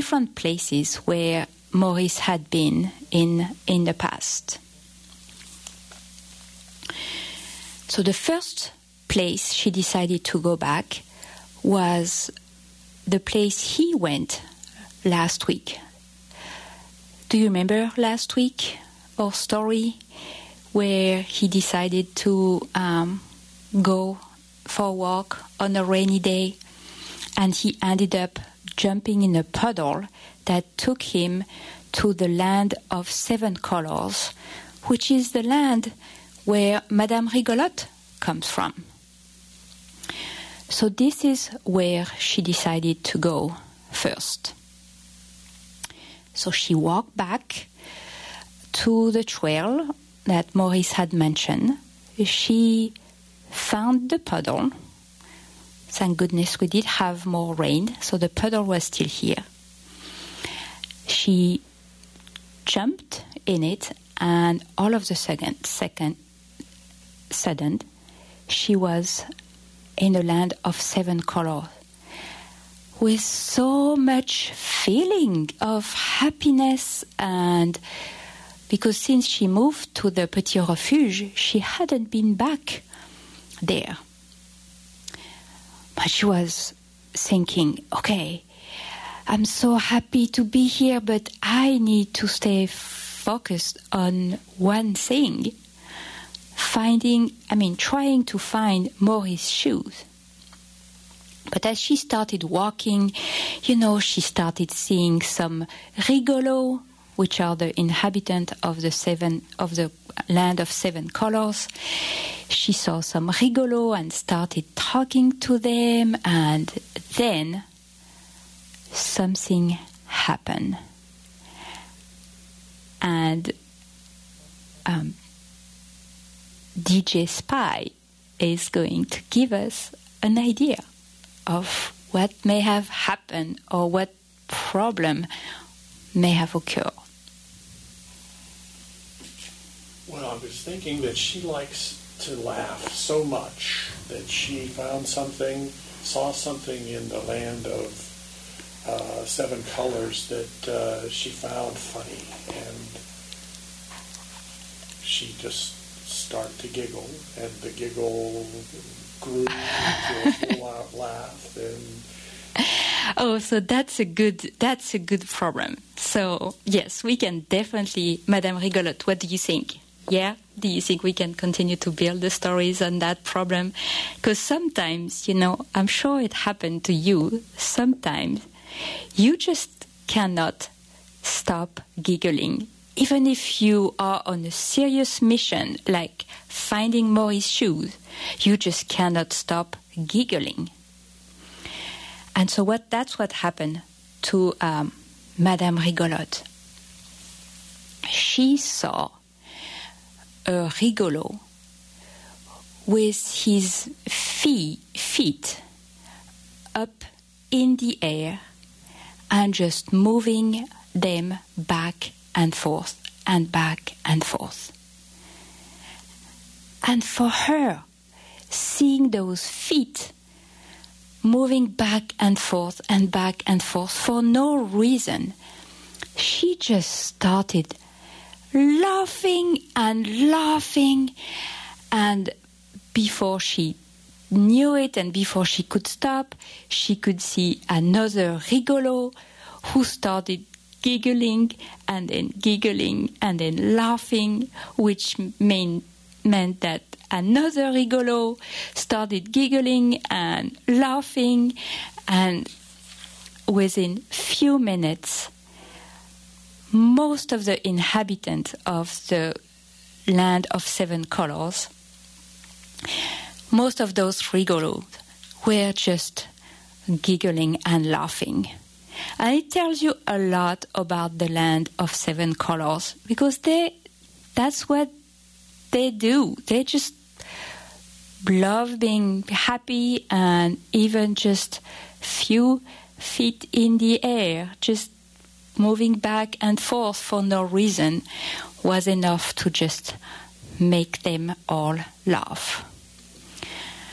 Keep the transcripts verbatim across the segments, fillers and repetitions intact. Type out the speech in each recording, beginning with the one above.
different places where Maurice had been in, in the past. So the first place she decided to go back was the place he went last week. Do you remember last week our story where he decided to um, go for a walk on a rainy day, and he ended up jumping in a puddle that took him to the land of seven colors, which is the land where Madame Rigolotte comes from. So this is where she decided to go first. So she walked back to the trail that Maurice had mentioned. She found the puddle. Thank goodness we did have more rain, so the puddle was still here. She jumped in it, and all of the second, second, sudden, she was in the land of seven colors, with so much feeling of happiness, and because since she moved to the Petit Refuge, she hadn't been back there. But she was thinking, okay, I'm so happy to be here, but I need to stay focused on one thing. Finding, I mean, trying to find Maurice's shoes. But as she started walking, you know, she started seeing some rigolos, which are the inhabitants of the seven of the land of seven colors. She saw some rigolos and started talking to them, and then something happened. And um, D J Spy is going to give us an idea of what may have happened or what problem may have occurred. Well, I was thinking that she likes to laugh so much that she found something, saw something in the land of uh, seven colors that uh, she found funny, and she just started to giggle, and the giggle grew into a full-out laugh. And oh, so that's a good that's a good problem. So yes, we can definitely, Madame Rigolotte. What do you think? Yeah, do you think we can continue to build the stories on that problem? Because sometimes, you know, I'm sure it happened to you. Sometimes you just cannot stop giggling. Even if you are on a serious mission, like finding Maurice's shoes, you just cannot stop giggling. And so what that's what happened to um, Madame Rigolotte. She saw a rigolo with his fee, feet up in the air and just moving them back and forth and back and forth. And for her, seeing those feet moving back and forth and back and forth for no reason, she just started laughing and laughing, and before she knew it and before she could stop, she could see another rigolo who started giggling and then giggling and then laughing, which mean, meant that another rigolo started giggling and laughing, and within few minutes, most of the inhabitants of the land of seven colors, most of those rigolos were just giggling and laughing. And it tells you a lot about the land of seven colors, because they, that's what they do. They just love being happy, and even just few feet in the air, just moving back and forth for no reason, was enough to just make them all laugh.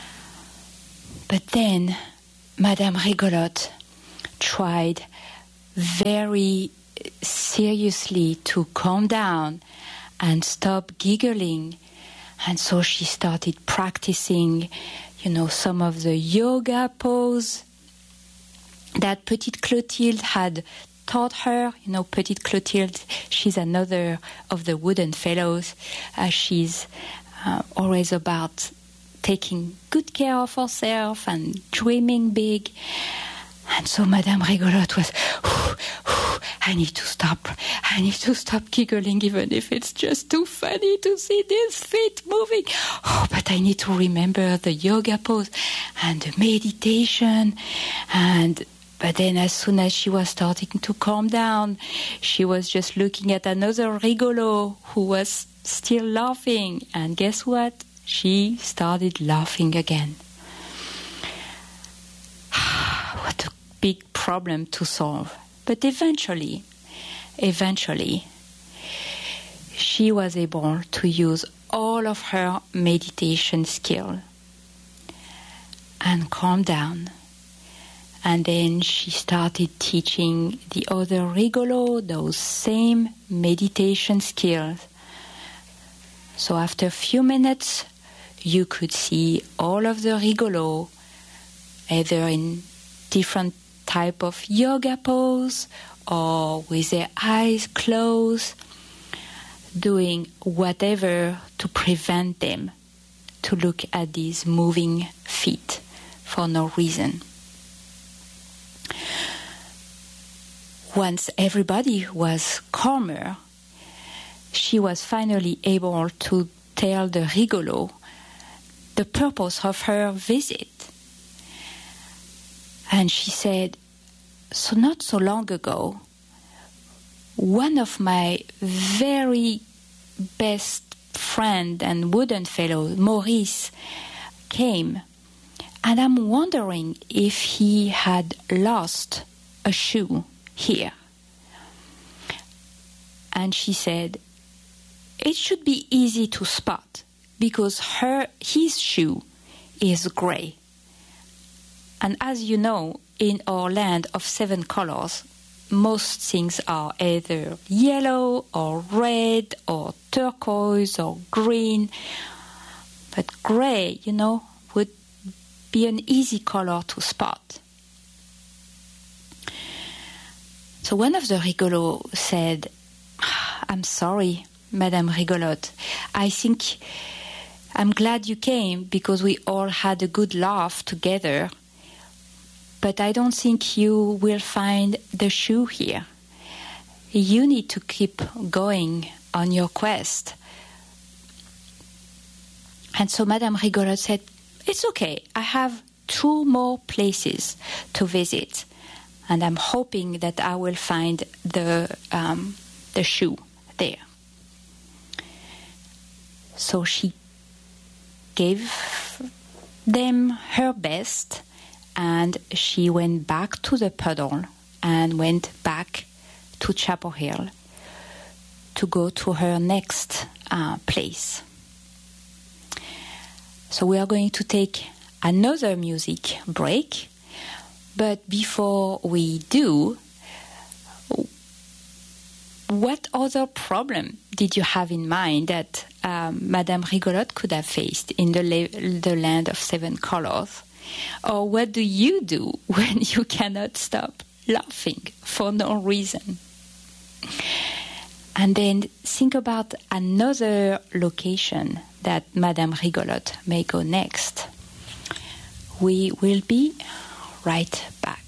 But then Madame Rigolotte tried very seriously to calm down and stop giggling. And so she started practicing, you know, some of the yoga pose that Petite Clotilde had taught her. You know, Petite Clotilde, she's another of the Wooden Fellows. Uh, she's uh, always about taking good care of herself and dreaming big. And so Madame Rigolotte was, I need to stop. I need to stop giggling, even if it's just too funny to see these feet moving. Oh, but I need to remember the yoga pose and the meditation. And but then as soon as she was starting to calm down, she was just looking at another Rigolo who was still laughing. And guess what? She started laughing again. What a big problem to solve. But eventually, eventually, she was able to use all of her meditation skill and calm down. And then she started teaching the other Rigolo those same meditation skills. So after a few minutes, you could see all of the Rigolo either in different type of yoga pose or with their eyes closed, doing whatever to prevent them to look at these moving feet for no reason. Once everybody was calmer, she was finally able to tell the Rigolo the purpose of her visit. And she said, so not so long ago, one of my very best friend and Wooden Fellow, Maurice, came, and I'm wondering if he had lost a shoe here. And she said, it should be easy to spot because her his shoe is gray. And as you know, in our land of seven colors, most things are either yellow or red or turquoise or green. But gray, you know, would be an easy color to spot. So one of the Rigolo said, I'm sorry, Madame Rigolotte. I think I'm glad you came because we all had a good laugh together. But I don't think you will find the shoe here. You need to keep going on your quest. And so Madame Rigolotte said, it's okay, I have two more places to visit. And I'm hoping that I will find the, um, the shoe there. So she gave them her best, and she went back to the puddle and went back to Chapel Hill to go to her next uh, place. So we are going to take another music break, but before we do, what other problem did you have in mind that um, Madame Rigolotte could have faced in the, la- the land of seven colors? Or what do you do when you cannot stop laughing for no reason? And then think about another location that Madame Rigolotte may go next. We will be right back.